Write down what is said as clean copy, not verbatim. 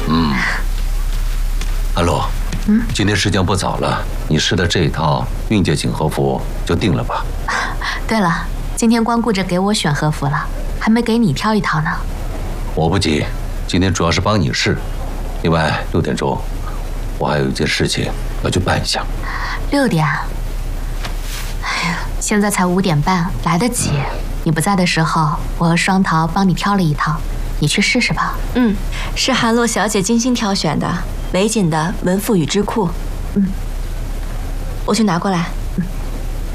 安洛，今天时间不早了，你试的这一套韵界锦和服就定了吧。 对了，今天光顾着给我选和服了，还没给你挑一套呢。 我不急，今天主要是帮你试。另外6点钟，我还有一件事情要去办一下。 6点？哎呀，现在才5点半，来得及。你不在的时候，我和双桃帮你挑了一套，你去试试吧。 是韩洛小姐精心挑选的，美锦的文赋与织裤。我去拿过来。